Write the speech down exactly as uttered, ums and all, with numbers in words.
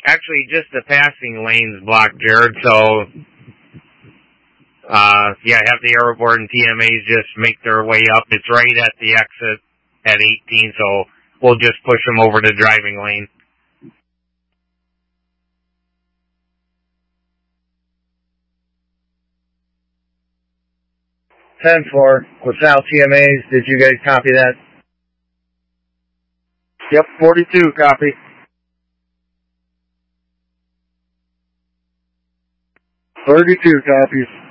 Actually, just the passing lane's blocked, Jared, so, uh, yeah, have the airborne T M As just make their way up. It's right at the exit at eighteen, so we'll just push them over to driving lane. ten four, LaSalle T M As, did you guys copy that? Yep, forty-two, copy. thirty-two copies.